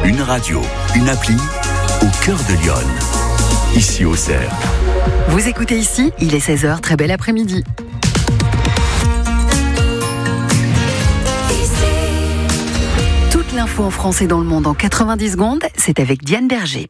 Une radio, une appli, au cœur de Lyon. Ici Auxerre. Vous écoutez ici, il est 16h, très bel après-midi. Toute l'info en France et dans le monde en 90 secondes, c'est avec Diane Berger.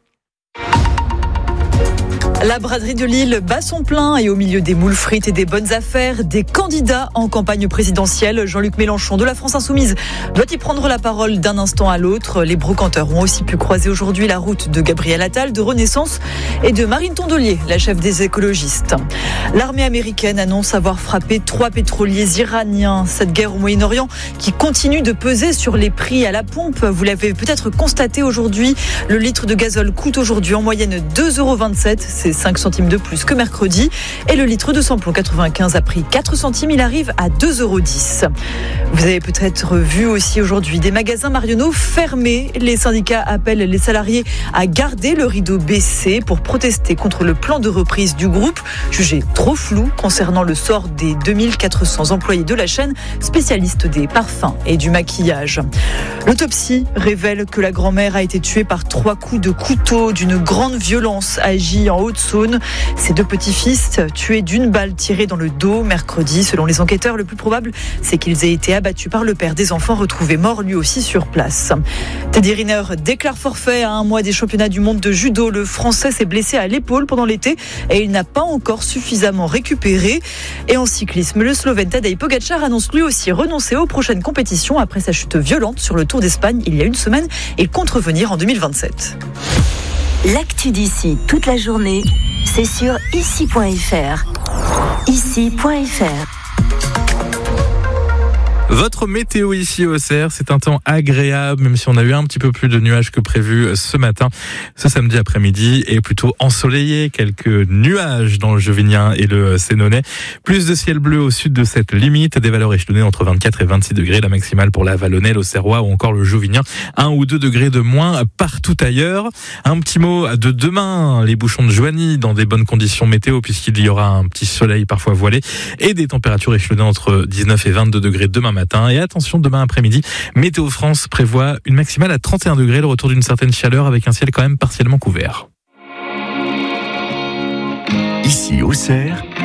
La braderie de Lille bat son plein et au milieu des moules frites et des bonnes affaires, des candidats en campagne présidentielle. Jean-Luc Mélenchon de la France Insoumise doit y prendre la parole d'un instant à l'autre. Les brocanteurs ont aussi pu croiser aujourd'hui la route de Gabriel Attal, de Renaissance et de Marine Tondelier, la chef des écologistes. L'armée américaine annonce avoir frappé 3 pétroliers iraniens. Cette guerre au Moyen-Orient qui continue de peser sur les prix à la pompe. Vous l'avez peut-être constaté aujourd'hui, le litre de gazole coûte aujourd'hui en moyenne 2,27 €. C'est 5 centimes de plus que mercredi. Et le litre de samplon 95 a pris 4 centimes. Il arrive à 2,10 €. Vous avez peut-être vu aussi aujourd'hui des magasins Marionneau fermés. Les syndicats appellent les salariés à garder le rideau baissé pour protester contre le plan de reprise du groupe, jugé trop flou concernant le sort des 2400 employés de la chaîne, spécialistes des parfums et du maquillage. L'autopsie révèle que la grand-mère a été tuée par 3 coups de couteau d'une grande violence agit en Haute-Saône. Ses 2 petits-fils tués d'une balle tirée dans le dos mercredi. Selon les enquêteurs, le plus probable, c'est qu'ils aient été abattus par le père des enfants retrouvé mort lui aussi sur place. Teddy Riner déclare forfait à un mois des championnats du monde de judo. Le Français s'est blessé à l'épaule pendant l'été et il n'a pas encore suffisamment récupéré. Et en cyclisme, le Slovène Tadej Pogačar annonce lui aussi renoncer aux prochaines compétitions après sa chute violente sur le Tour d'Espagne il y a une semaine et compte revenir en 2027. L'actu d'ici toute la journée, c'est sur ici.fr. Ici.fr. Votre météo ici au Auxerre, c'est un temps agréable, même si on a eu un petit peu plus de nuages que prévu ce matin. Ce samedi après-midi est plutôt ensoleillé, quelques nuages dans le Jovinien et le Sénonais. Plus de ciel bleu au sud de cette limite, des valeurs échelonnées entre 24 et 26 degrés, la maximale pour la Vallonnais, l'Auxerrois ou encore le Jovinien. 1 ou 2 degrés de moins partout ailleurs. Un petit mot de demain, les bouchons de Joigny dans des bonnes conditions météo puisqu'il y aura un petit soleil parfois voilé et des températures échelonnées entre 19 et 22 degrés demain matin. Et attention, demain après-midi, Météo France prévoit une maximale à 31 degrés, le retour d'une certaine chaleur avec un ciel quand même partiellement couvert. Ici Auxerre,